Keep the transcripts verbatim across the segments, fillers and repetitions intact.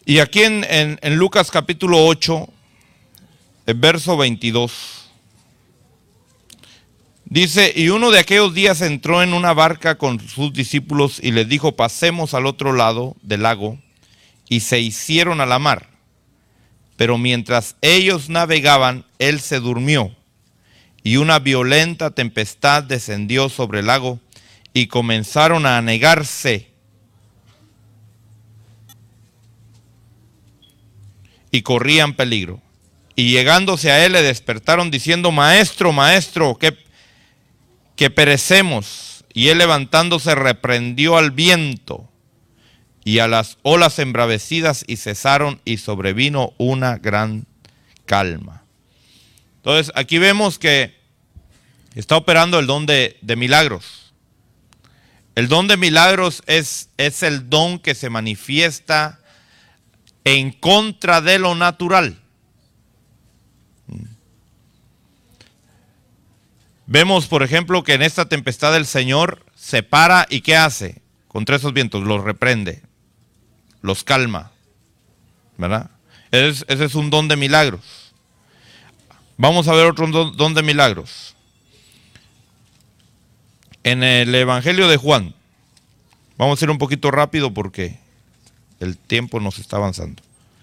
Y aquí en, en, en Lucas capítulo ocho, el verso veintidós, dice: y uno de aquellos días entró en una barca con sus discípulos y les dijo: pasemos al otro lado del lago. Y se hicieron a la mar. Pero mientras ellos navegaban, él se durmió. Y una violenta tempestad descendió sobre el lago y comenzaron a anegarse. Y corrían peligro. Y llegándose a él le despertaron diciendo: maestro, maestro, que, que perecemos. Y él levantándose reprendió al viento y a las olas embravecidas, y cesaron, y sobrevino una gran calma. Entonces aquí vemos que está operando el don de, de milagros. El don de milagros es, es el don que se manifiesta en contra de lo natural. Vemos, por ejemplo, que en esta tempestad el Señor se para y ¿qué hace? Contra esos vientos los reprende, los calma, ¿verdad? Ese, ese es un don de milagros. Vamos a ver otro don, don de milagros. En el Evangelio de Juan, vamos a ir un poquito rápido porque el tiempo nos está avanzando.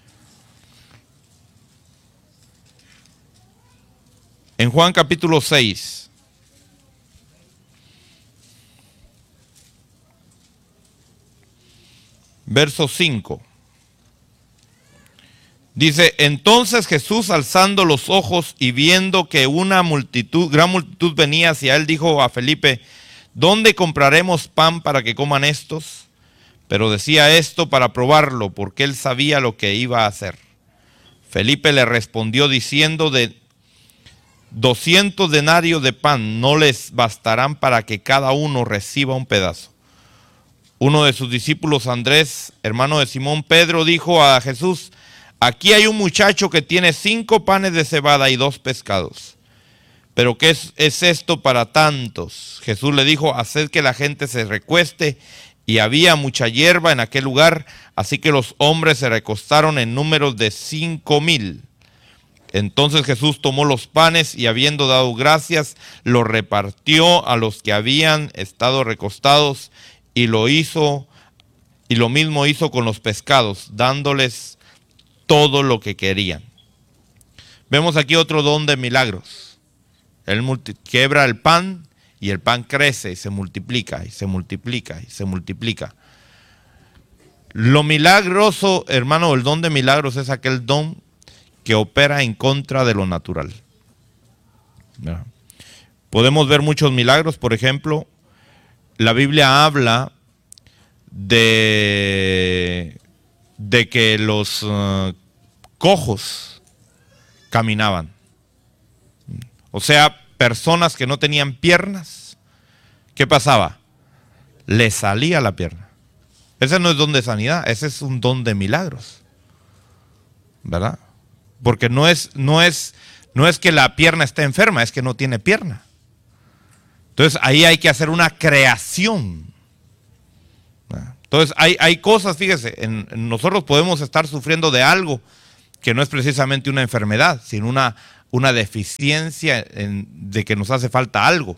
En Juan capítulo seis. Verso cinco. Dice: entonces Jesús, alzando los ojos y viendo que una multitud, gran multitud venía hacia él, dijo a Felipe: ¿dónde compraremos pan para que coman estos? Pero decía esto para probarlo, porque él sabía lo que iba a hacer. Felipe le respondió diciendo: de doscientos denarios de pan no les bastarán para que cada uno reciba un pedazo. Uno de sus discípulos, Andrés, hermano de Simón Pedro, dijo a Jesús: aquí hay un muchacho que tiene cinco panes de cebada y dos pescados. ¿Pero qué es, es esto para tantos? Jesús le dijo: haced que la gente se recueste. Y había mucha hierba en aquel lugar, así que los hombres se recostaron en números de cinco mil. Entonces Jesús tomó los panes y, habiendo dado gracias, los repartió a los que habían estado recostados, y lo hizo, y lo mismo hizo con los pescados, dándoles todo lo que querían. Vemos aquí otro don de milagros. Él multi- quiebra el pan y el pan crece y se multiplica y se multiplica y se multiplica. Lo milagroso, hermano, el don de milagros es aquel don que opera en contra de lo natural. ¿Verdad? Podemos ver muchos milagros. Por ejemplo, la Biblia habla de, de que los uh, cojos caminaban. O sea, personas que no tenían piernas, ¿qué pasaba? Les salía la pierna. Ese no es don de sanidad, ese es un don de milagros, ¿verdad? Porque no es, no es, no es que la pierna esté enferma, es que no tiene pierna. Entonces ahí hay que hacer una creación. Entonces hay, hay cosas, fíjese, en, en nosotros podemos estar sufriendo de algo que no es precisamente una enfermedad, sino una, una deficiencia en, de que nos hace falta algo,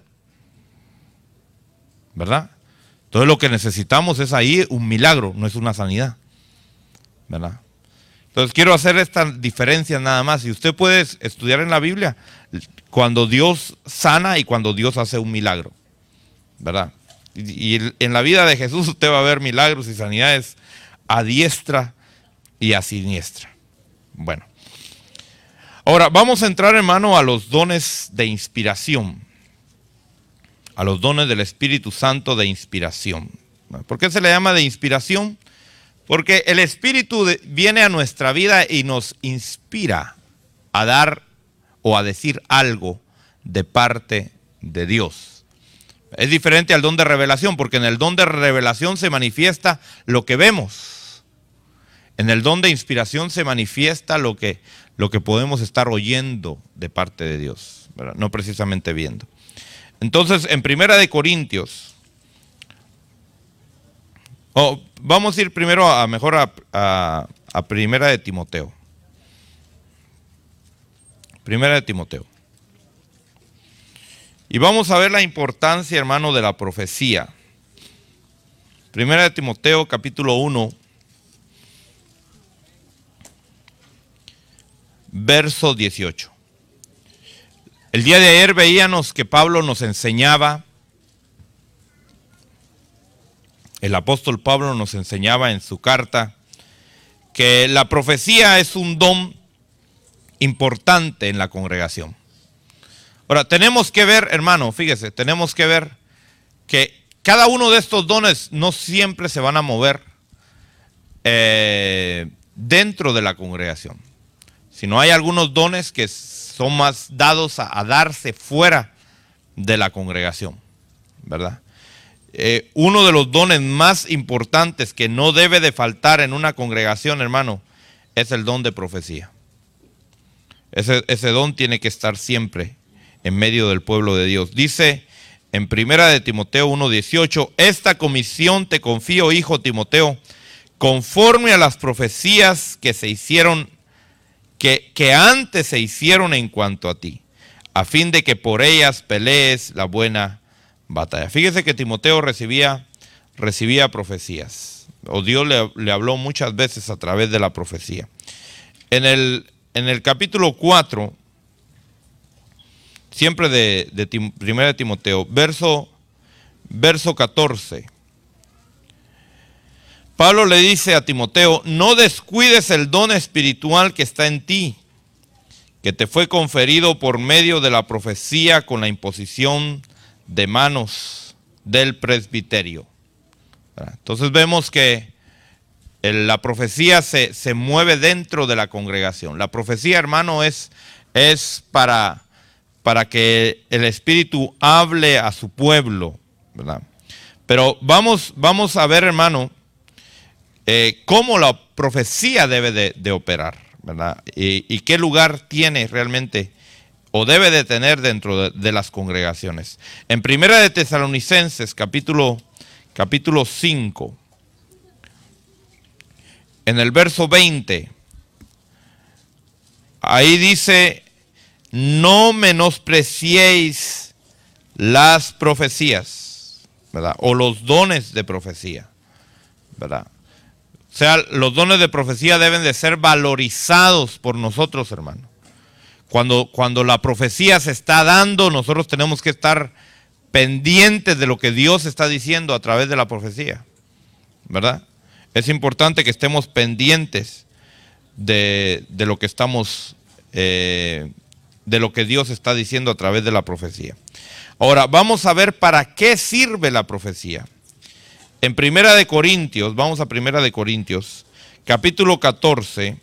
¿verdad? Entonces lo que necesitamos es ahí un milagro, no es una sanidad, ¿verdad? Entonces quiero hacer esta diferencia nada más. Y usted puede estudiar en la Biblia cuando Dios sana y cuando Dios hace un milagro, ¿verdad? Y, y en la vida de Jesús usted va a ver milagros y sanidades a diestra y a siniestra. Bueno, ahora vamos a entrar, hermano, a los dones de inspiración, a los dones del Espíritu Santo de inspiración. ¿Por qué se le llama de inspiración? Porque el Espíritu de, viene a nuestra vida y nos inspira a dar o a decir algo de parte de Dios. Es diferente al don de revelación, porque en el don de revelación se manifiesta lo que vemos. En el don de inspiración se manifiesta lo que, lo que podemos estar oyendo de parte de Dios, ¿verdad? No precisamente viendo. Entonces, en Primera de Corintios, oh, vamos a ir primero a mejor a, a, a Primera de Timoteo. Primera de Timoteo. Y vamos a ver la importancia, hermano, de la profecía. Primera de Timoteo, capítulo uno, verso dieciocho. El día de ayer veíamos que Pablo nos enseñaba, el apóstol Pablo nos enseñaba en su carta, que la profecía es un don importante en la congregación. Ahora, tenemos que ver, hermano, fíjese, tenemos que ver que cada uno de estos dones no siempre se van a mover eh, dentro de la congregación, sino hay algunos dones que son más dados a, a darse fuera de la congregación, ¿verdad? Eh, uno de los dones más importantes que no debe de faltar en una congregación, hermano, es el don de profecía. Ese, ese don tiene que estar siempre en medio del pueblo de Dios. Dice en Primera de Timoteo uno dieciocho, esta comisión te confío, hijo Timoteo, conforme a las profecías que se hicieron, que, que antes se hicieron en cuanto a ti, a fin de que por ellas pelees la buena batalla. Fíjese que Timoteo recibía, recibía profecías, o Dios le, le habló muchas veces a través de la profecía. En el, en el capítulo cuatro, siempre de, de Tim, Primera de Timoteo, verso, verso catorce. Pablo le dice a Timoteo, no descuides el don espiritual que está en ti, que te fue conferido por medio de la profecía con la imposición de manos del presbiterio. Entonces vemos que la profecía se, se mueve dentro de la congregación. La profecía, hermano, es, es para... para que el Espíritu hable a su pueblo, ¿verdad? Pero vamos, vamos a ver, hermano, eh, cómo la profecía debe de, de operar, ¿verdad? Y, y qué lugar tiene realmente, o debe de tener dentro de, de las congregaciones. En Primera de Tesalonicenses, capítulo, capítulo cinco, en el verso veinte, ahí dice, no menospreciéis las profecías, ¿verdad? O los dones de profecía, ¿verdad? O sea, los dones de profecía deben de ser valorizados por nosotros, hermano. Cuando, cuando la profecía se está dando, nosotros tenemos que estar pendientes de lo que Dios está diciendo a través de la profecía, ¿verdad? Es importante que estemos pendientes de, de lo que estamos eh, de lo que Dios está diciendo a través de la profecía. Ahora, vamos a ver para qué sirve la profecía. En Primera de Corintios, vamos a Primera de Corintios, capítulo catorce,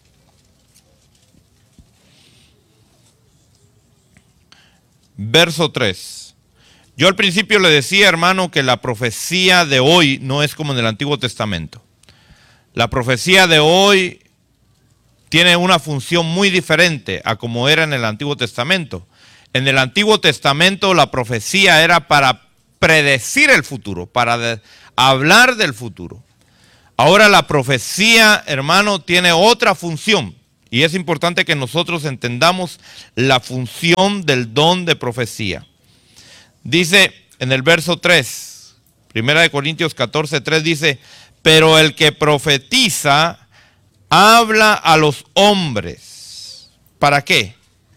verso tres. Yo al principio le decía, hermano, que la profecía de hoy no es como en el Antiguo Testamento. La profecía de hoy tiene una función muy diferente a como era en el Antiguo Testamento. En el Antiguo Testamento la profecía era para predecir el futuro, para de, hablar del futuro. Ahora la profecía, hermano, tiene otra función. Y es importante que nosotros entendamos la función del don de profecía. Dice en el verso tres, Primera de Corintios catorce, tres, dice, pero el que profetiza habla a los hombres. ¿Para qué?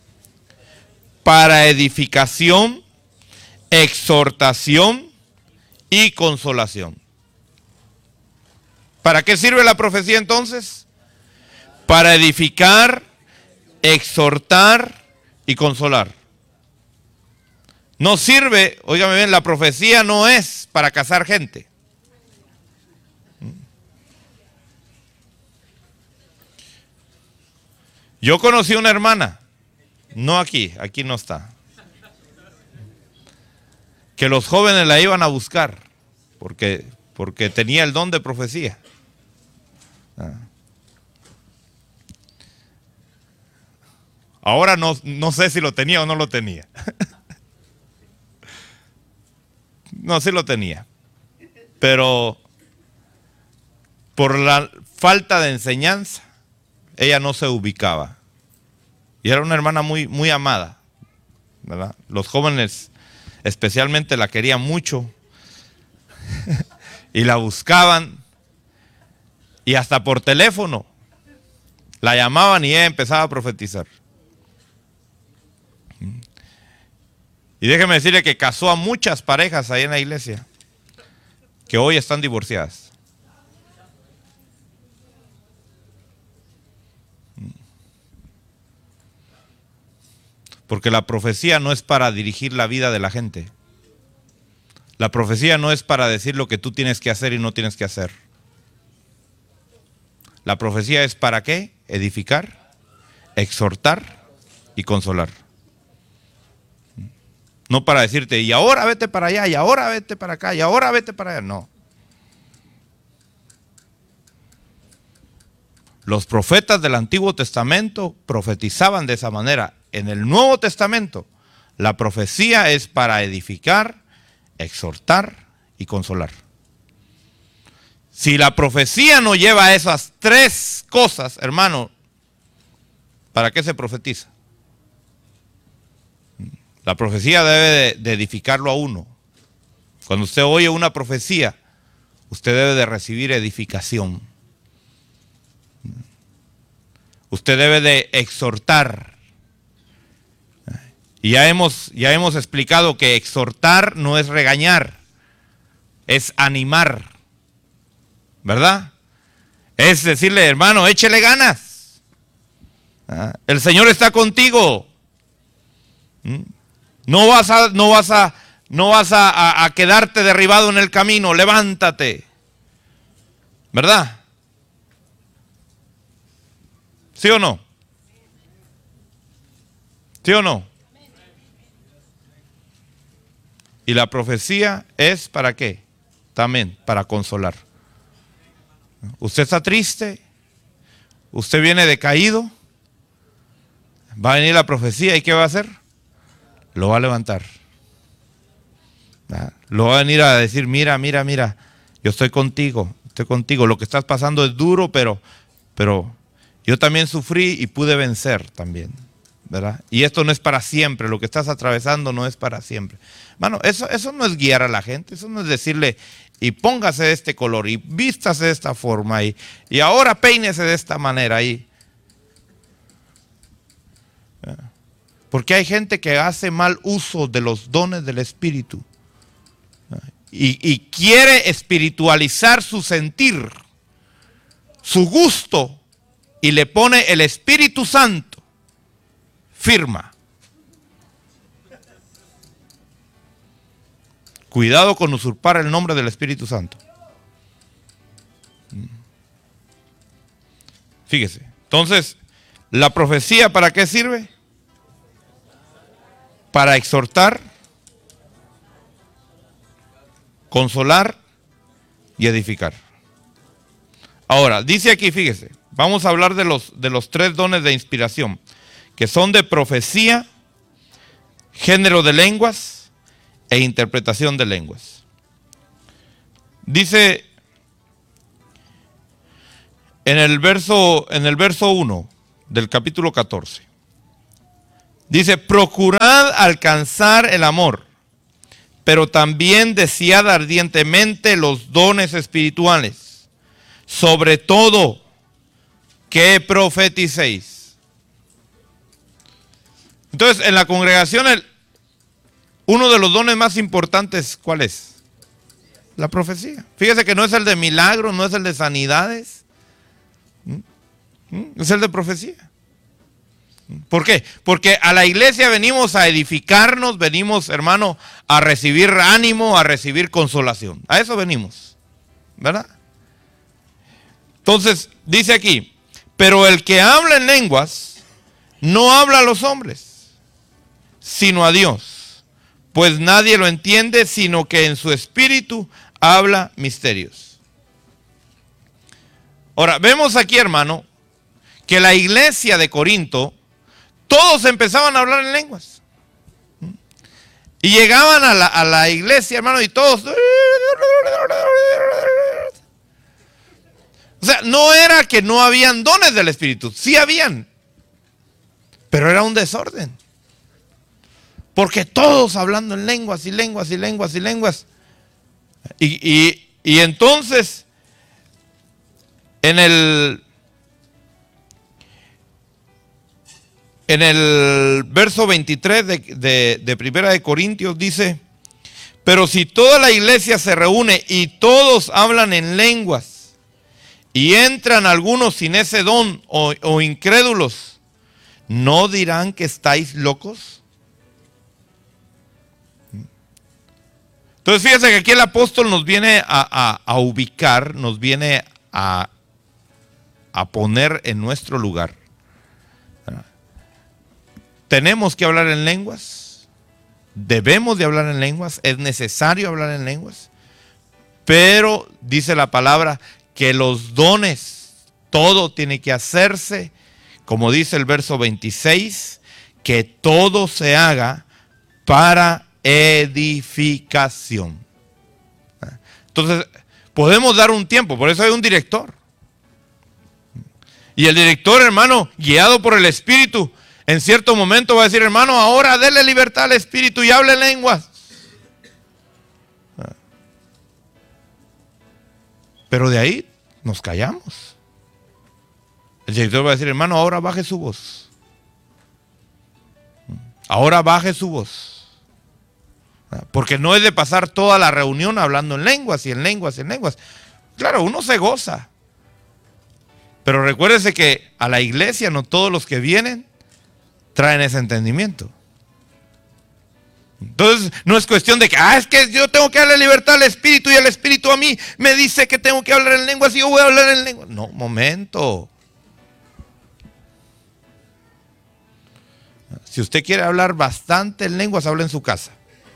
Para edificación, exhortación y consolación. ¿Para qué sirve la profecía entonces? Para edificar, exhortar y consolar. No sirve, óigame bien, la profecía no es para casar gente. Yo conocí una hermana, no aquí, aquí no está, que los jóvenes la iban a buscar porque, porque tenía el don de profecía. Ahora no, no sé si lo tenía o no lo tenía. No, sí lo tenía. Pero por la falta de enseñanza, ella no se ubicaba. Y era una hermana muy, muy amada, ¿verdad? Los jóvenes especialmente la querían mucho y la buscaban, y hasta por teléfono la llamaban y ella empezaba a profetizar. Y déjeme decirle que casó a muchas parejas ahí en la iglesia que hoy están divorciadas. Porque la profecía no es para dirigir la vida de la gente. La profecía no es para decir lo que tú tienes que hacer y no tienes que hacer. La profecía es para qué? Edificar, exhortar y consolar. No para decirte, y ahora vete para allá, y ahora vete para acá, y ahora vete para allá. No. Los profetas del Antiguo Testamento profetizaban de esa manera. En el Nuevo Testamento, la profecía es para edificar, exhortar y consolar. Si la profecía no lleva esas tres cosas, hermano, ¿para qué se profetiza? La profecía debe de, de edificarlo a uno. Cuando usted oye una profecía, usted debe de recibir edificación. Usted debe de exhortar. Y ya hemos, ya hemos explicado que exhortar no es regañar, es animar, ¿verdad? Es decirle, hermano, échele ganas. ¿Ah? El Señor está contigo. ¿Mm? No vas a, no vas a, no vas a, a, a quedarte derribado en el camino, levántate. ¿Verdad? ¿Sí o no? ¿Sí o no? Y la profecía es ¿para qué? También para consolar. Usted está triste, usted viene decaído, va a venir la profecía y ¿qué va a hacer? Lo va a levantar. Lo va a venir a decir, mira, mira, mira, yo estoy contigo, estoy contigo. Lo que estás pasando es duro, pero, pero yo también sufrí y pude vencer también, ¿verdad? Y esto no es para siempre, lo que estás atravesando no es para siempre. Mano, eso, eso no es guiar a la gente, eso no es decirle, y póngase de este color, y vístase de esta forma, y, y ahora peínese de esta manera. Y, porque hay gente que hace mal uso de los dones del Espíritu. Y, y quiere espiritualizar su sentir, su gusto, y le pone el Espíritu Santo, firma. Cuidado con usurpar el nombre del Espíritu Santo. Fíjese. Entonces, ¿la profecía para qué sirve? Para exhortar, consolar y edificar. Ahora, dice aquí, fíjese, vamos a hablar de los, de los tres dones de inspiración, que son de profecía, género de lenguas e interpretación de lenguas. Dice en el verso, en el verso uno del capítulo catorce, dice, procurad alcanzar el amor, pero también desead ardientemente los dones espirituales, sobre todo que profeticéis. Entonces, en la congregación, el, uno de los dones más importantes, ¿cuál es? La profecía. Fíjese que no es el de milagros, no es el de sanidades, es el de profecía. ¿Por qué? Porque a la iglesia venimos a edificarnos, venimos, hermano, a recibir ánimo, a recibir consolación. A eso venimos, ¿verdad? Entonces, dice aquí, pero el que habla en lenguas no habla a los hombres, sino a Dios, pues nadie lo entiende, sino que en su espíritu habla misterios. Ahora, vemos aquí, hermano, que la iglesia de Corinto, todos empezaban a hablar en lenguas. Y llegaban a la, a la iglesia, hermano, y todos... O sea, no era que no habían dones del Espíritu, sí habían, pero era un desorden. Porque todos hablando en lenguas y lenguas y lenguas y lenguas. Y, y, y entonces, en el, en el verso veintitrés de, de, de Primera de Corintios dice: pero si toda la iglesia se reúne y todos hablan en lenguas, y entran algunos sin ese don o, o incrédulos, ¿no dirán que estáis locos? Entonces fíjense que aquí el apóstol nos viene a, a, a ubicar, nos viene a, a poner en nuestro lugar. Tenemos que hablar en lenguas, debemos de hablar en lenguas, es necesario hablar en lenguas, pero dice la palabra que los dones, todo tiene que hacerse, como dice el verso veintiséis, que todo se haga para edificación. Entonces, podemos dar un tiempo, por eso hay un director. Y el director, hermano, guiado por el Espíritu, en cierto momento va a decir: hermano, ahora dele libertad al Espíritu y hable lenguas. Pero de ahí nos callamos. El director va a decir: hermano, ahora baje su voz. Ahora baje su voz. Porque no es de pasar toda la reunión hablando en lenguas y en lenguas y en lenguas. Claro, uno se goza. Pero recuérdese que a la iglesia no todos los que vienen traen ese entendimiento. Entonces no es cuestión de que, ah, es que yo tengo que darle libertad al Espíritu y el Espíritu a mí me dice que tengo que hablar en lenguas y yo voy a hablar en lenguas. No, momento. Si usted quiere hablar bastante en lenguas, hable en su casa.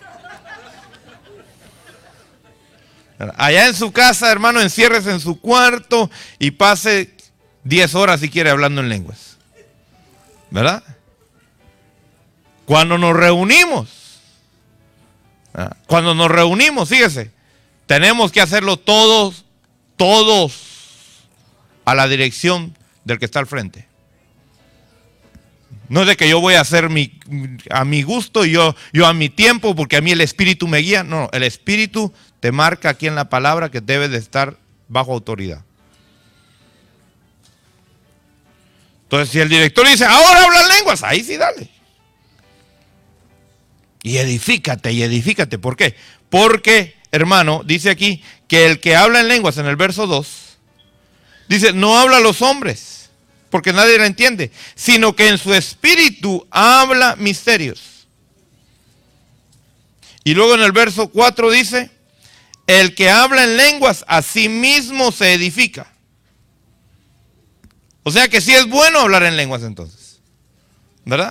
Allá en su casa, hermano, enciérrese en su cuarto y pase diez horas si quiere hablando en lenguas. ¿Verdad? Cuando nos reunimos, cuando nos reunimos, fíjese, tenemos que hacerlo todos, todos a la dirección del que está al frente. No es de que yo voy a hacer mi, a mi gusto y yo, yo a mi tiempo porque a mí el Espíritu me guía. No, el Espíritu te marca aquí en la palabra que debe de estar bajo autoridad. Entonces, si el director dice, ahora habla lenguas, ahí sí dale. Y edifícate, y edifícate. ¿Por qué? Porque, hermano, dice aquí que el que habla en lenguas, en el verso dos, dice, no habla a los hombres, porque nadie la entiende, sino que en su espíritu habla misterios. Y luego en el verso cuatro dice, el que habla en lenguas a sí mismo se edifica. O sea que sí es bueno hablar en lenguas entonces, ¿verdad?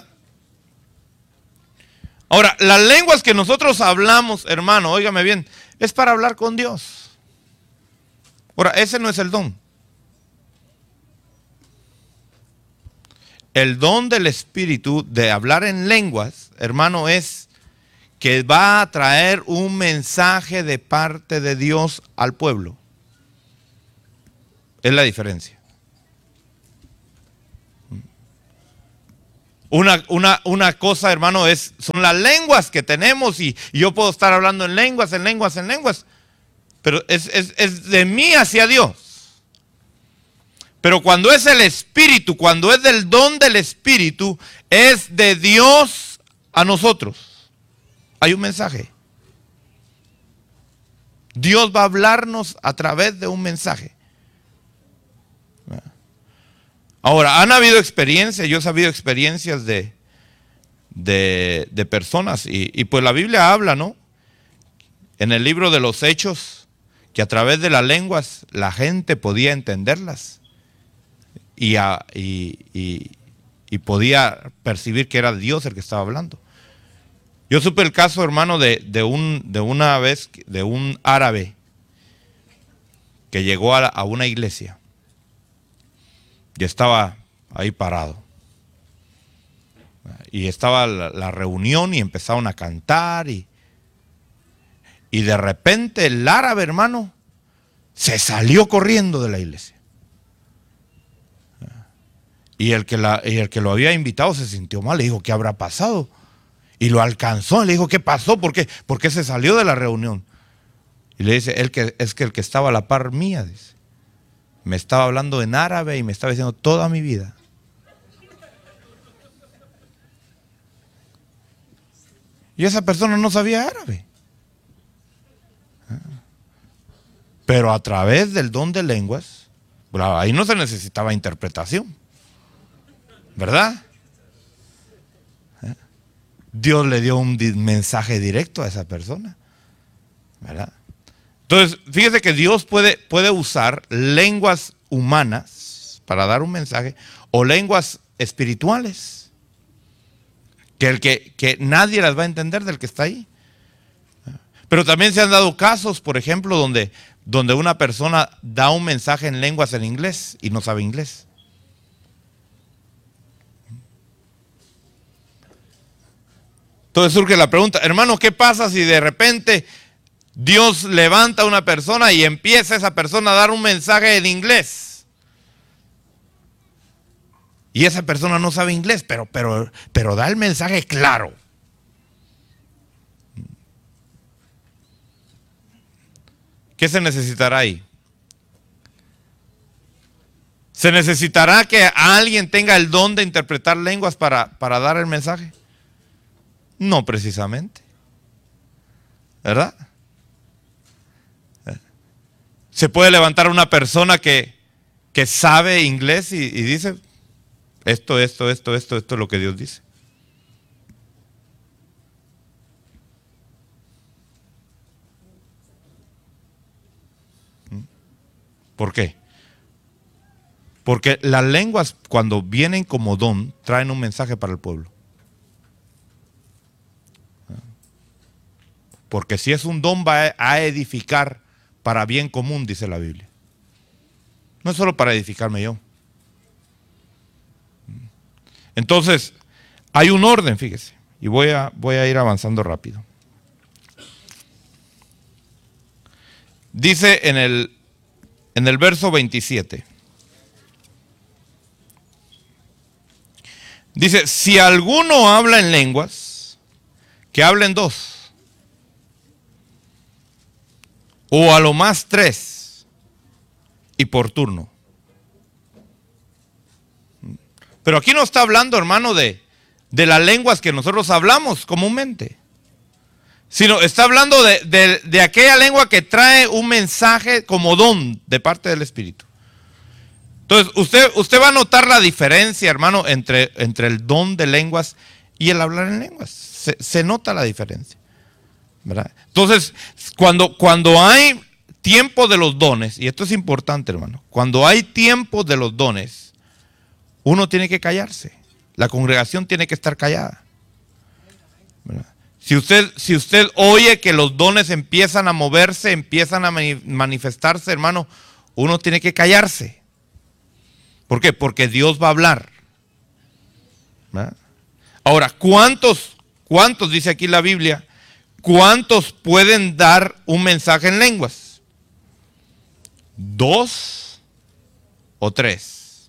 Ahora, las lenguas que nosotros hablamos, hermano, óigame bien, es para hablar con Dios. Ahora, ese no es el don. El don del Espíritu de hablar en lenguas, hermano, es que va a traer un mensaje de parte de Dios al pueblo. Es la diferencia. Una, una, una cosa, hermano, es, son las lenguas que tenemos y, y yo puedo estar hablando en lenguas, en lenguas, en lenguas, pero es, es, es de mí hacia Dios. Pero cuando es el Espíritu, cuando es del don del Espíritu, es de Dios a nosotros. Hay un mensaje. Dios va a hablarnos a través de un mensaje. Ahora, han habido experiencias, yo he sabido experiencias de, de, de personas y, y pues la Biblia habla, ¿no? En el libro de los Hechos, que a través de las lenguas la gente podía entenderlas y, a, y, y, y podía percibir que era Dios el que estaba hablando. Yo supe el caso, hermano, de, de, un, de una vez, de un árabe que llegó a, a una iglesia. Y estaba ahí parado. Y estaba la, la reunión y empezaron a cantar. Y, y de repente el árabe, hermano, se salió corriendo de la iglesia. Y el, que la, y el que lo había invitado se sintió mal, le dijo, ¿qué habrá pasado? Y lo alcanzó, le dijo, ¿qué pasó? ¿Por qué? ¿Por qué se salió de la reunión? Y le dice, el que, es que el que estaba a la par mía, dice, me estaba hablando en árabe y me estaba diciendo toda mi vida. Y esa persona no sabía árabe. Pero a través del don de lenguas, ahí no se necesitaba interpretación, ¿verdad? Dios le dio un mensaje directo a esa persona, ¿verdad? Entonces, fíjese que Dios puede, puede usar lenguas humanas para dar un mensaje o lenguas espirituales que, el que, que nadie las va a entender del que está ahí. Pero también se han dado casos, por ejemplo, donde, donde una persona da un mensaje en lenguas en inglés y no sabe inglés. Entonces surge la pregunta, hermano, ¿qué pasa si de repente Dios levanta a una persona y empieza esa persona a dar un mensaje en inglés? Y esa persona no sabe inglés, pero, pero, pero da el mensaje claro. ¿Qué se necesitará ahí? ¿Se necesitará que alguien tenga el don de interpretar lenguas para, para dar el mensaje? No precisamente, ¿verdad? Se puede levantar una persona que, que sabe inglés y, y dice esto, esto, esto, esto, esto es lo que Dios dice. ¿Por qué? Porque las lenguas, cuando vienen como don, traen un mensaje para el pueblo. Porque si es un don, va a edificar para bien común, dice la Biblia. No es solo para edificarme yo. Entonces, hay un orden, fíjese. Y voy a, voy a ir avanzando rápido. Dice en el, en el verso veintisiete. Dice, si alguno habla en lenguas, que hablen dos. O a lo más tres, y por turno. Pero aquí no está hablando, hermano, de, de las lenguas que nosotros hablamos comúnmente, sino está hablando de, de, de aquella lengua que trae un mensaje como don de parte del Espíritu. Entonces, usted, usted va a notar la diferencia, hermano, entre, entre el don de lenguas y el hablar en lenguas. Se, se nota la diferencia, ¿verdad? Entonces, cuando, cuando hay tiempo de los dones, y esto es importante, hermano, cuando hay tiempo de los dones, uno tiene que callarse. La congregación tiene que estar callada, ¿verdad? Si usted, si usted oye que los dones empiezan a moverse, empiezan a manifestarse, hermano, uno tiene que callarse. ¿Por qué? Porque Dios va a hablar, ¿verdad? Ahora, ¿cuántos, cuántos, dice aquí la Biblia, cuántos pueden dar un mensaje en lenguas? ¿Dos o tres?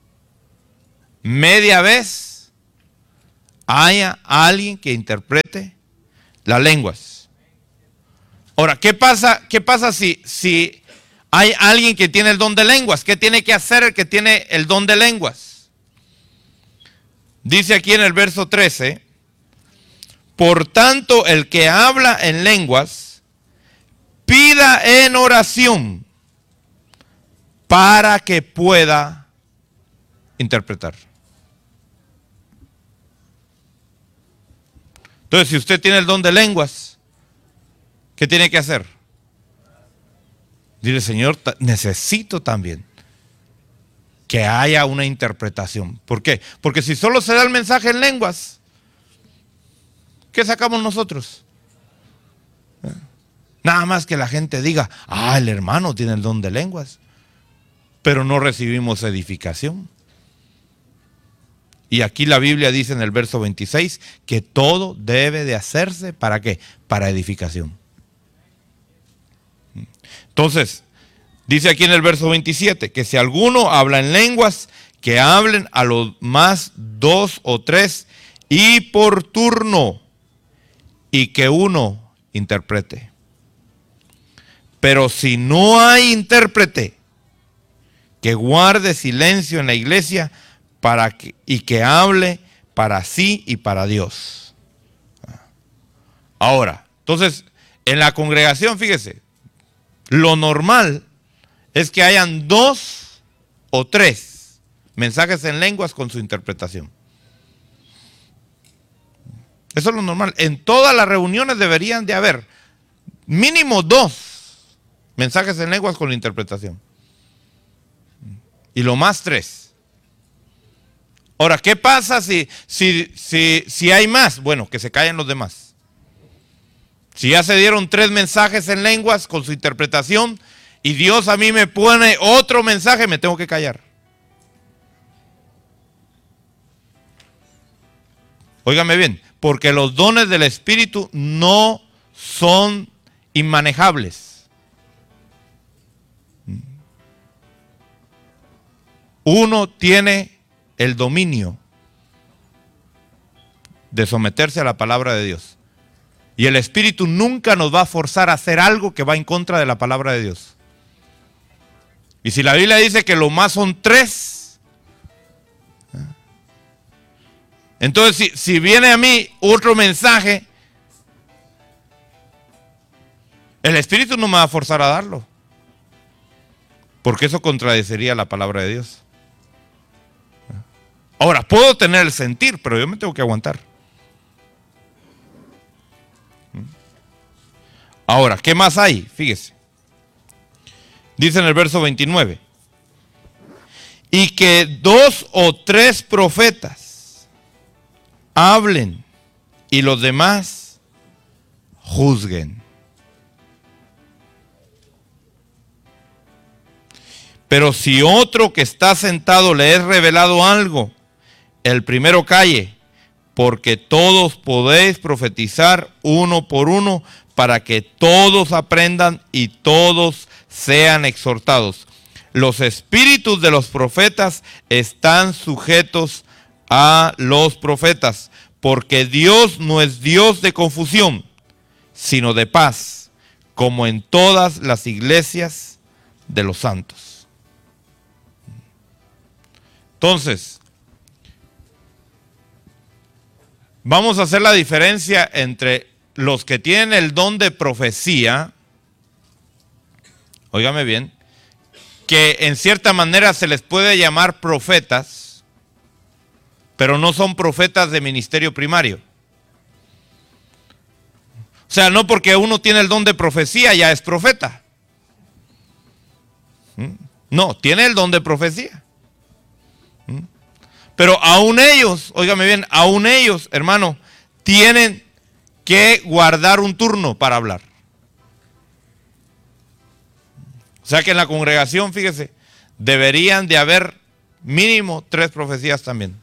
Media vez haya alguien que interprete las lenguas. Ahora, ¿qué pasa, qué pasa si, si hay alguien que tiene el don de lenguas? ¿Qué tiene que hacer el que tiene el don de lenguas? Dice aquí en el verso trece, por tanto, el que habla en lenguas, pida en oración para que pueda interpretar. Entonces, si usted tiene el don de lenguas, ¿qué tiene que hacer? Dile, Señor, necesito también que haya una interpretación. ¿Por qué? Porque si solo se da el mensaje en lenguas, ¿qué sacamos nosotros? Nada más que la gente diga, ah, el hermano tiene el don de lenguas, pero no recibimos edificación. Y aquí la Biblia dice en el verso veintiséis que todo debe de hacerse ¿para qué? Para edificación. Entonces, dice aquí en el verso veintisiete que si alguno habla en lenguas, que hablen a los más dos o tres y por turno, y que uno interprete. Pero si no hay intérprete, que guarde silencio en la iglesia para que, y que hable para sí y para Dios. Ahora, entonces, en la congregación, fíjese, lo normal es que hayan dos o tres mensajes en lenguas con su interpretación. Eso es lo normal. En todas las reuniones deberían de haber mínimo dos mensajes en lenguas con la interpretación. Y lo más tres. Ahora, ¿qué pasa si, si, si, si hay más? Bueno, que se callen los demás. Si ya se dieron tres mensajes en lenguas con su interpretación y Dios a mí me pone otro mensaje, me tengo que callar. Óigame bien, porque los dones del Espíritu no son inmanejables. Uno tiene el dominio de someterse a la palabra de Dios. Y el Espíritu nunca nos va a forzar a hacer algo que va en contra de la palabra de Dios. Y si la Biblia dice que lo más son tres, entonces si, si viene a mí otro mensaje, el Espíritu no me va a forzar a darlo. Porque eso contradeciría la palabra de Dios. Ahora, puedo tener el sentir, pero yo me tengo que aguantar. Ahora, ¿qué más hay? Fíjese. Dice en el verso veintinueve. Y que dos o tres profetas hablen y los demás juzguen. Pero si otro que está sentado le es revelado algo, el primero calle, porque todos podéis profetizar uno por uno, para que todos aprendan y todos sean exhortados. Los espíritus de los profetas están sujetos a los profetas, porque Dios no es Dios de confusión, sino de paz, como en todas las iglesias de los santos. Entonces, vamos a hacer la diferencia entre los que tienen el don de profecía, óigame bien, que en cierta manera se les puede llamar profetas, pero no son profetas de ministerio primario. O sea, no porque uno tiene el don de profecía ya es profeta. No, tiene el don de profecía. Pero aún ellos, óigame bien, aún ellos, hermano, tienen que guardar un turno para hablar. O sea que en la congregación, fíjese, deberían de haber mínimo tres profecías también.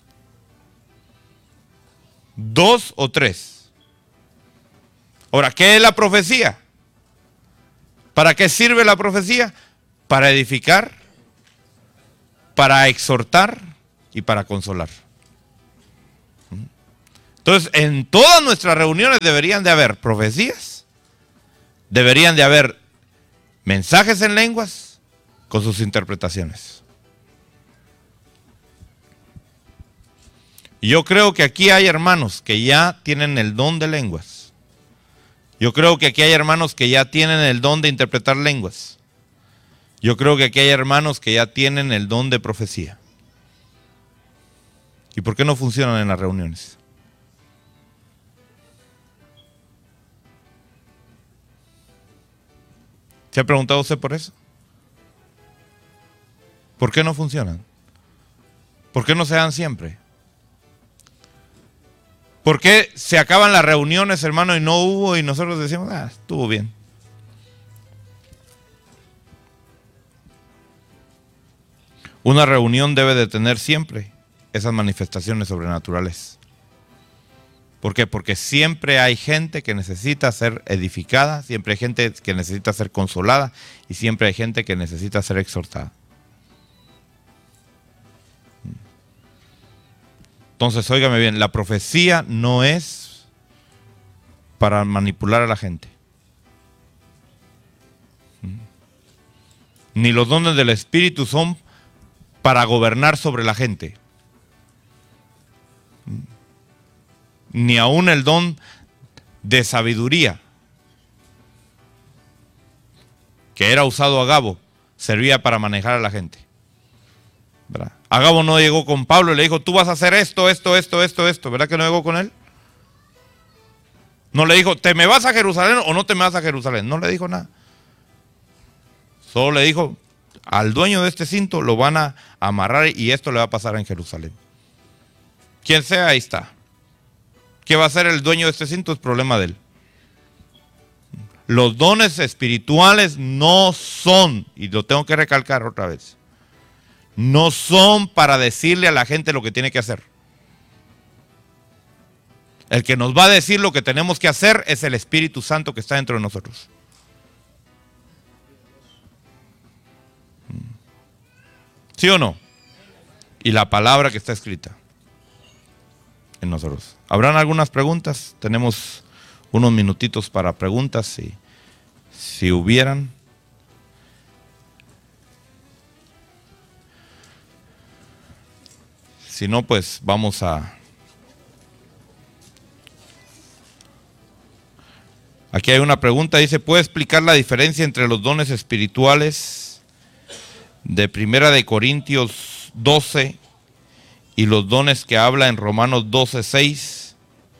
Dos o tres. Ahora, ¿qué es la profecía? ¿Para qué sirve la profecía? Para edificar, para exhortar y para consolar. Entonces, en todas nuestras reuniones deberían de haber profecías, deberían de haber mensajes en lenguas con sus interpretaciones. Y yo creo que aquí hay hermanos que ya tienen el don de lenguas. Yo creo que aquí hay hermanos que ya tienen el don de interpretar lenguas. Yo creo que aquí hay hermanos que ya tienen el don de profecía. ¿Y por qué no funcionan en las reuniones? ¿Se ha preguntado usted por eso? ¿Por qué no funcionan? ¿Por qué no se dan siempre? ¿Por qué se acaban las reuniones, hermano, y no hubo y nosotros decimos, ah, estuvo bien? Una reunión debe de tener siempre esas manifestaciones sobrenaturales. ¿Por qué? Porque siempre hay gente que necesita ser edificada, siempre hay gente que necesita ser consolada y siempre hay gente que necesita ser exhortada. Entonces, óigame bien, la profecía no es para manipular a la gente. Ni los dones del Espíritu son para gobernar sobre la gente. Ni aún el don de sabiduría, que era usado Agabo, servía para manejar a la gente. ¿Verdad? Agabo no llegó con Pablo y le dijo, tú vas a hacer esto, esto, esto, esto, esto. ¿Verdad que no llegó con él? No le dijo, ¿te me vas a Jerusalén o no te me vas a Jerusalén? No le dijo nada. Solo le dijo, al dueño de este cinto lo van a amarrar y esto le va a pasar en Jerusalén. Quien sea, ahí está. ¿Qué va a hacer el dueño de este cinto? Es problema de él. Los dones espirituales no son, y lo tengo que recalcar otra vez, no son para decirle a la gente lo que tiene que hacer. El que nos va a decir lo que tenemos que hacer es el Espíritu Santo que está dentro de nosotros. ¿Sí o no? Y la palabra que está escrita en nosotros. ¿Habrán algunas preguntas? Tenemos unos minutitos para preguntas, si, si hubieran. Si no, pues vamos a... Aquí hay una pregunta, dice, ¿puede explicar la diferencia entre los dones espirituales de Primera de Corintios doce y los dones que habla en Romanos doce seis?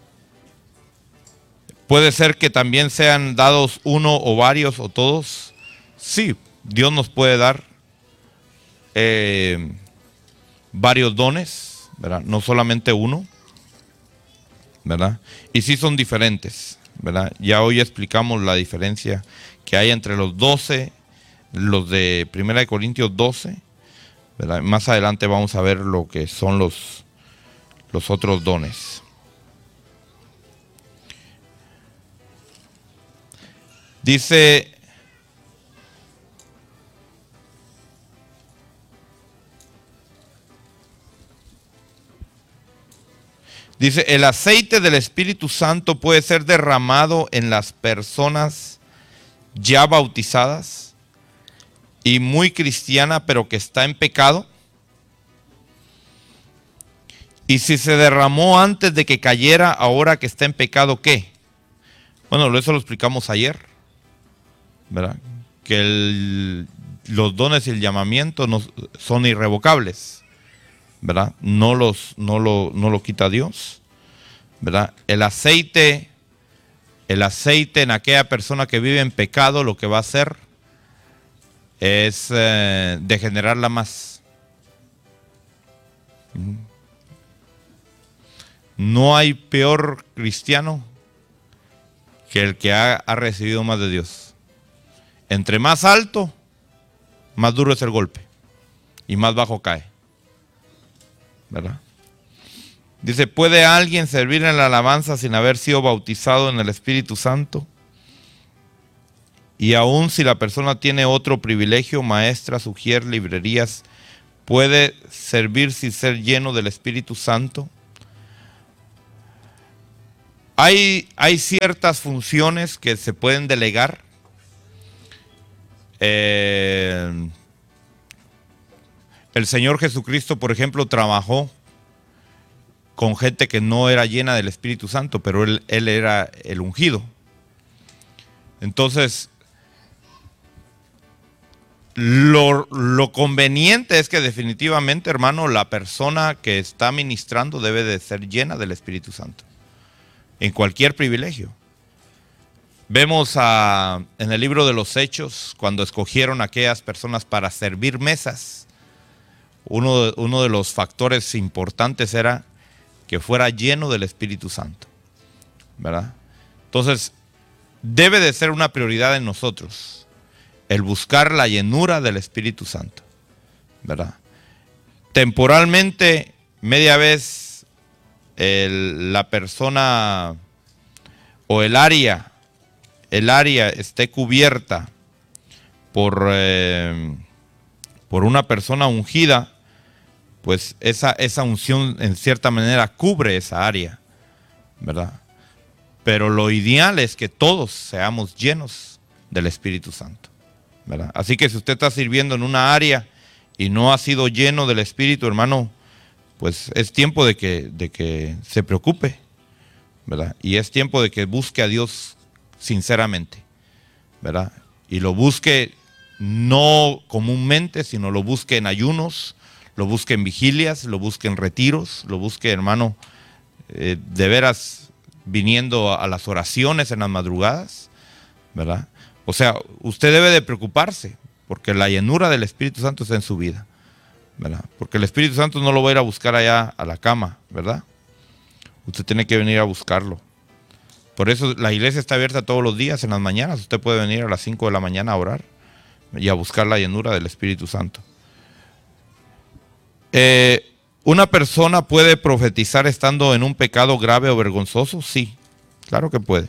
¿Puede ser que también sean dados uno o varios o todos? Sí, Dios nos puede dar eh, varios dones, ¿verdad? No solamente uno, ¿verdad? Y sí son diferentes, ¿verdad? Ya hoy explicamos la diferencia que hay entre los doce, los de Primera de Corintios doce, ¿verdad? Más adelante vamos a ver lo que son los, los otros dones. Dice, dice, el aceite del Espíritu Santo puede ser derramado en las personas ya bautizadas y muy cristiana, pero que está en pecado. Y si se derramó antes de que cayera, ahora que está en pecado, ¿qué? Bueno, eso lo explicamos ayer, ¿verdad? Que el, los dones y el llamamiento no, son irrevocables, ¿verdad? No los, no lo, no lo quita Dios, ¿verdad? El aceite, el aceite en aquella persona que vive en pecado, lo que va a hacer es eh, degenerarla más. No hay peor cristiano que el que ha, ha recibido más de Dios. Entre más alto, más duro es el golpe y más bajo cae, ¿verdad? Dice, ¿puede alguien servir en la alabanza sin haber sido bautizado en el Espíritu Santo? Y aun si la persona tiene otro privilegio, maestra, sugier, librerías, ¿puede servir sin ser lleno del Espíritu Santo? Hay, hay ciertas funciones que se pueden delegar. Eh, el Señor Jesucristo, por ejemplo, trabajó con gente que no era llena del Espíritu Santo, pero él, él era el ungido. Entonces, lo, lo conveniente es que definitivamente, hermano, la persona que está ministrando debe de ser llena del Espíritu Santo, en cualquier privilegio. Vemos a, en el libro de los Hechos, cuando escogieron a aquellas personas para servir mesas, uno de, uno de los factores importantes era que fuera lleno del Espíritu Santo, ¿verdad? Entonces, debe de ser una prioridad en nosotros el buscar la llenura del Espíritu Santo, ¿verdad? Temporalmente, media vez el, la persona o el área, el área esté cubierta por, eh, por una persona ungida, pues esa, esa unción en cierta manera cubre esa área, ¿verdad? Pero lo ideal es que todos seamos llenos del Espíritu Santo, ¿verdad? Así que si usted está sirviendo en una área y no ha sido lleno del Espíritu, hermano, pues es tiempo de que, de que se preocupe, ¿verdad? Y es tiempo de que busque a Dios sinceramente, ¿verdad? Y lo busque no comúnmente, sino lo busque en ayunos, lo busque en vigilias, lo busque en retiros, lo busque, hermano, eh, de veras viniendo a, a las oraciones en las madrugadas, ¿verdad? O sea, usted debe de preocuparse, porque la llenura del Espíritu Santo está en su vida, ¿verdad? Porque el Espíritu Santo no lo va a ir a buscar allá a la cama, ¿verdad? Usted tiene que venir a buscarlo. Por eso la iglesia está abierta todos los días en las mañanas. Usted puede venir a las cinco de la mañana a orar y a buscar la llenura del Espíritu Santo. Eh, ¿Una persona puede profetizar estando en un pecado grave o vergonzoso? Sí, claro que puede.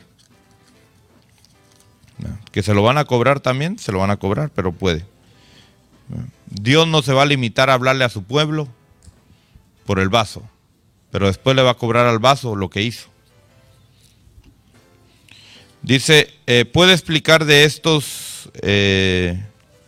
Que se lo van a cobrar también, se lo van a cobrar, pero puede. Dios no se va a limitar a hablarle a su pueblo por el vaso, pero después le va a cobrar al vaso lo que hizo. Dice, eh, ¿puede explicar de estos eh,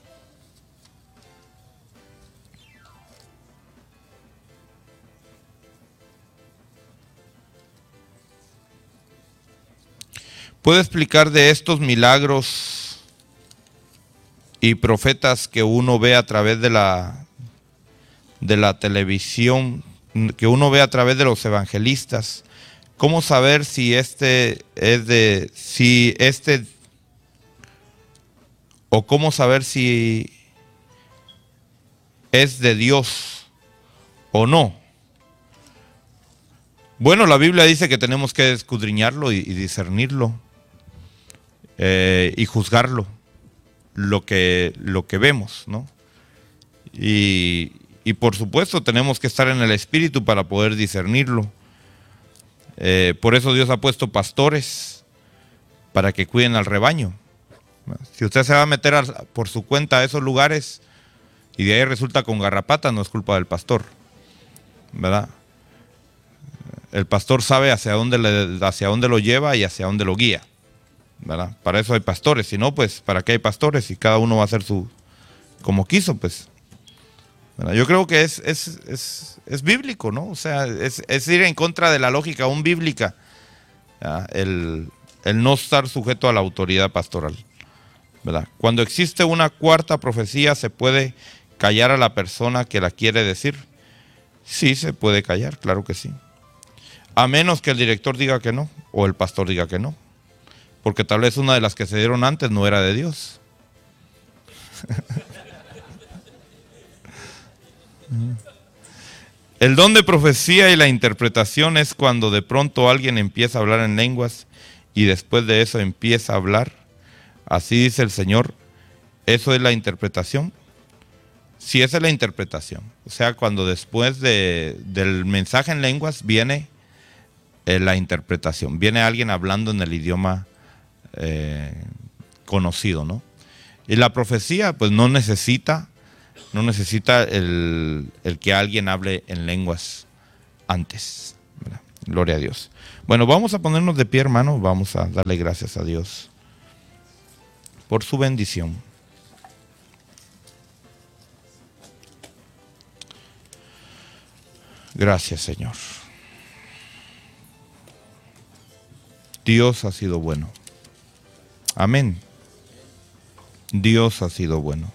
¿puede explicar de estos milagros y profetas que uno ve a través de la de la televisión, que uno ve a través de los evangelistas? ¿Cómo saber si este es de, si este, o cómo saber si es de Dios o no? Bueno, la Biblia dice que tenemos que escudriñarlo y, y discernirlo eh, y juzgarlo, lo que, lo que vemos, ¿no? Y, y por supuesto tenemos que estar en el Espíritu para poder discernirlo. Eh, por eso Dios ha puesto pastores para que cuiden al rebaño. Si usted se va a meter a, por su cuenta a esos lugares y de ahí resulta con garrapata, no es culpa del pastor, ¿verdad? El pastor sabe hacia dónde, le, hacia dónde lo lleva y hacia dónde lo guía, ¿verdad? Para eso hay pastores. Si no, pues ¿para qué hay pastores? Y cada uno va a hacer su como quiso, pues, ¿verdad? Yo creo que es, es, es, es bíblico, ¿no? O sea, es, es ir en contra de la lógica aún bíblica, el, el no estar sujeto a la autoridad pastoral, ¿verdad? Cuando existe una cuarta profecía, ¿se puede callar a la persona que la quiere decir? Sí, se puede callar, claro que sí. A menos que el director diga que no, o el pastor diga que no. Porque tal vez una de las que se dieron antes no era de Dios. El don de profecía y la interpretación es cuando de pronto alguien empieza a hablar en lenguas y después de eso empieza a hablar. Así dice el Señor. ¿Eso es la interpretación? Sí, esa es la interpretación. O sea, cuando después de, del mensaje en lenguas viene eh, la interpretación. Viene alguien hablando en el idioma eh, conocido, ¿no? Y la profecía, pues no necesita... No necesita el, el que alguien hable en lenguas antes, ¿verdad? Gloria a Dios. Bueno, vamos a ponernos de pie, hermano. Vamos a darle gracias a Dios por su bendición. Gracias, Señor. Dios ha sido bueno. Amén. Dios ha sido bueno.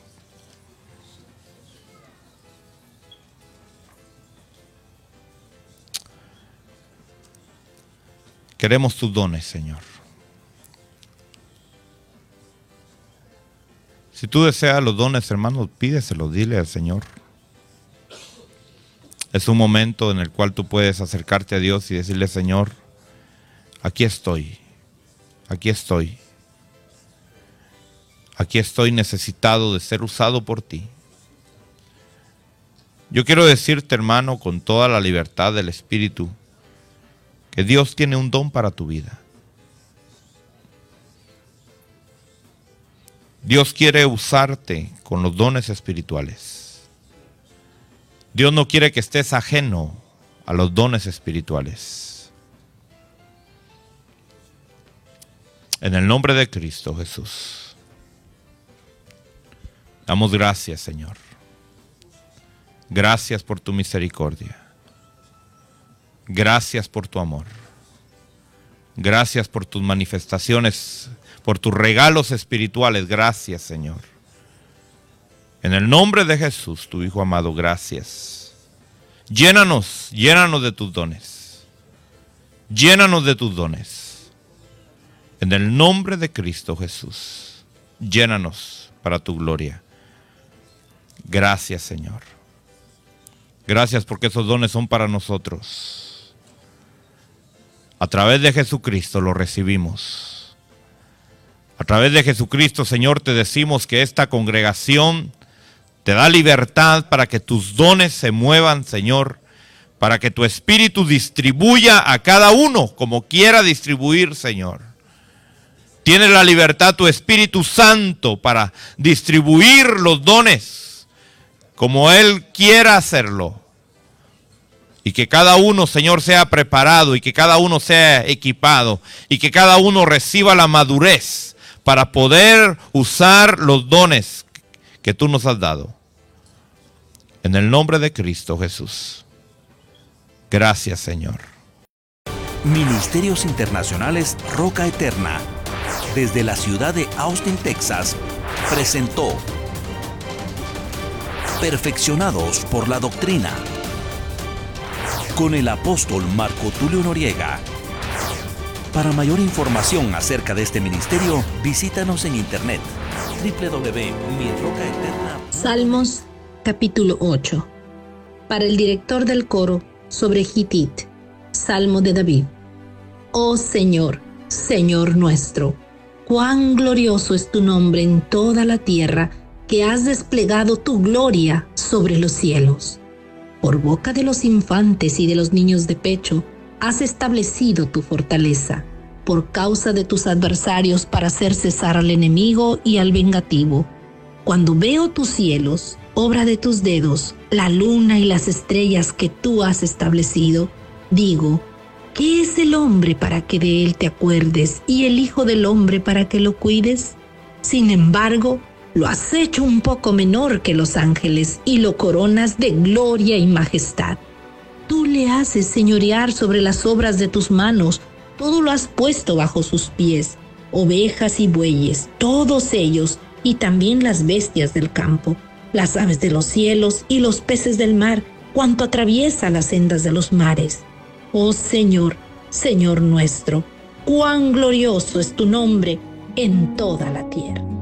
Queremos tus dones, Señor. Si tú deseas los dones, hermano, pídeselos, dile al Señor. Es un momento en el cual tú puedes acercarte a Dios y decirle, Señor, aquí estoy, aquí estoy. Aquí estoy necesitado de ser usado por ti. Yo quiero decirte, hermano, con toda la libertad del Espíritu, que Dios tiene un don para tu vida. Dios quiere usarte con los dones espirituales. Dios no quiere que estés ajeno a los dones espirituales. En el nombre de Cristo Jesús, damos gracias, Señor. Gracias por tu misericordia. Gracias por tu amor. Gracias por tus manifestaciones, por tus regalos espirituales. Gracias, Señor. En el nombre de Jesús, tu Hijo amado, gracias. Llénanos, llénanos de tus dones. Llénanos de tus dones. En el nombre de Cristo Jesús, llénanos para tu gloria. Gracias, Señor. Gracias porque esos dones son para nosotros. A través de Jesucristo lo recibimos. A través de Jesucristo, Señor, te decimos que esta congregación te da libertad para que tus dones se muevan, Señor, para que tu Espíritu distribuya a cada uno como quiera distribuir, Señor. Tiene la libertad tu Espíritu Santo para distribuir los dones como Él quiera hacerlo. Y que cada uno, Señor, sea preparado y que cada uno sea equipado y que cada uno reciba la madurez para poder usar los dones que tú nos has dado. En el nombre de Cristo Jesús. Gracias, Señor. Ministerios Internacionales Roca Eterna, desde la ciudad de Austin, Texas, presentó Perfeccionados por la Doctrina, con el apóstol Marco Tulio Noriega. Para mayor información acerca de este ministerio, visítanos en internet doble u doble u doble u punto mi roca eterna punto com. Salmos capítulo ocho. Para el director del coro sobre Gitit, Salmo de David. Oh Señor, Señor nuestro, cuán glorioso es tu nombre en toda la tierra, que has desplegado tu gloria sobre los cielos. Por boca de los infantes y de los niños de pecho, has establecido tu fortaleza, por causa de tus adversarios, para hacer cesar al enemigo y al vengativo. Cuando veo tus cielos, obra de tus dedos, la luna y las estrellas que tú has establecido, digo, ¿qué es el hombre para que de él te acuerdes, y el hijo del hombre para que lo cuides? Sin embargo, lo has hecho un poco menor que los ángeles y lo coronas de gloria y majestad. Tú le haces señorear sobre las obras de tus manos, todo lo has puesto bajo sus pies, ovejas y bueyes, todos ellos, y también las bestias del campo, las aves de los cielos y los peces del mar, cuanto atraviesa las sendas de los mares. Oh Señor, Señor nuestro, cuán glorioso es tu nombre en toda la tierra.